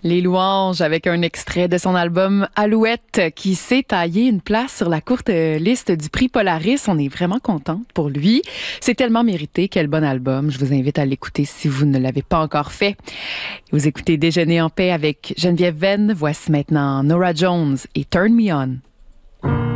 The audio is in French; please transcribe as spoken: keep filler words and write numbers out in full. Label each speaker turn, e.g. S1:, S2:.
S1: Les Louanges avec un extrait de son album Alouette qui s'est taillé une place sur la courte liste du prix Polaris. On est vraiment contente pour lui. C'est tellement mérité. Quel bon album. Je vous invite à l'écouter si vous ne l'avez pas encore fait. Vous écoutez Déjeuner en paix avec Geneviève Venn. Voici maintenant Norah Jones et Turn Me On.